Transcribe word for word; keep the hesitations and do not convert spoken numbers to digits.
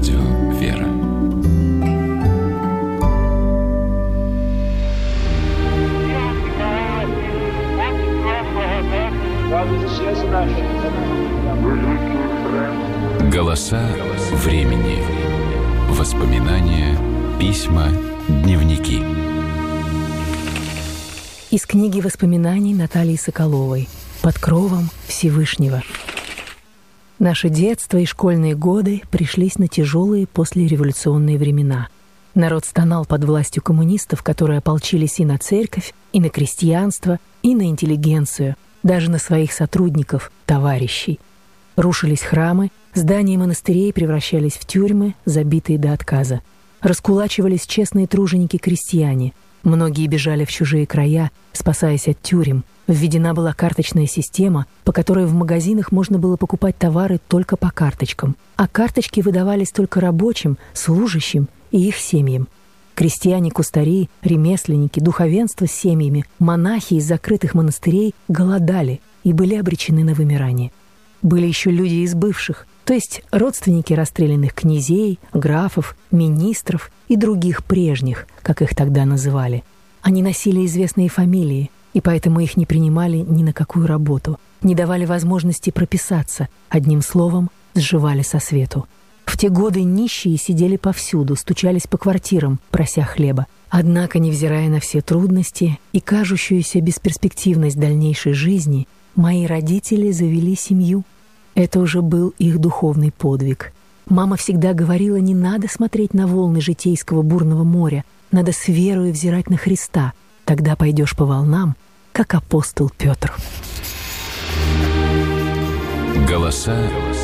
Радио «Вера». Голоса времени. Воспоминания, письма, дневники. Из книги воспоминаний Натальи Соколовой «Под кровом Всевышнего». Наше детство и школьные годы пришлись на тяжелые послереволюционные времена. Народ стонал под властью коммунистов, которые ополчились и на церковь, и на крестьянство, и на интеллигенцию, даже на своих сотрудников, товарищей. Рушились храмы, здания монастырей превращались в тюрьмы, забитые до отказа. Раскулачивались честные труженики-крестьяне. Многие бежали в чужие края, спасаясь от тюрем. Введена была карточная система, по которой в магазинах можно было покупать товары только по карточкам, а карточки выдавались только рабочим, служащим и их семьям. Крестьяне-кустари, ремесленники, духовенство с семьями, монахи из закрытых монастырей голодали и были обречены на вымирание. Были еще люди из бывших, то есть родственники расстрелянных князей, графов, министров и других прежних, как их тогда называли. Они носили известные фамилии, и поэтому их не принимали ни на какую работу, не давали возможности прописаться, одним словом, сживали со свету. В те годы нищие сидели повсюду, стучались по квартирам, прося хлеба. Однако, невзирая на все трудности и кажущуюся бесперспективность дальнейшей жизни, мои родители завели семью. Это уже был их духовный подвиг. Мама всегда говорила, не надо смотреть на волны житейского бурного моря, надо с верою взирать на Христа, тогда пойдешь по волнам, как апостол Петр. Голоса